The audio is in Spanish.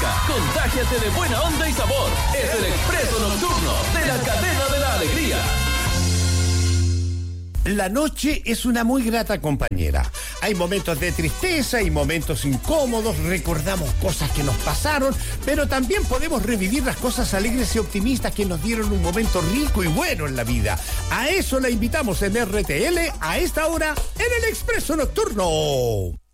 alegría. Contágiate de buena onda y sabor. Es el Expreso Nocturno de la Cadena de la Alegría. La noche es una muy grata compañera. Hay momentos de tristeza y momentos incómodos, recordamos cosas que nos pasaron, pero también podemos revivir las cosas alegres y optimistas que nos dieron un momento rico y bueno en la vida. A eso la invitamos en RTL a esta hora en el Expreso Nocturno.